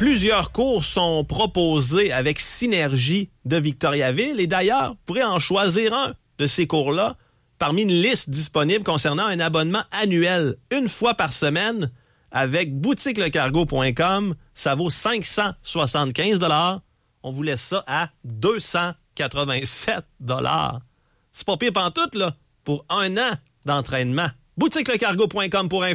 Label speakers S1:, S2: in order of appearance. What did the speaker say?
S1: Plusieurs cours sont proposés avec Synergie de Victoriaville. Et d'ailleurs, vous pourrez en choisir un de ces cours-là parmi une liste disponible concernant un abonnement annuel, une fois par semaine, avec boutiquelecargo.com. Ça vaut 575 $. On vous laisse ça à 287 $. C'est pas pire pantoute, là, pour un an d'entraînement. boutiquelecargo.com pour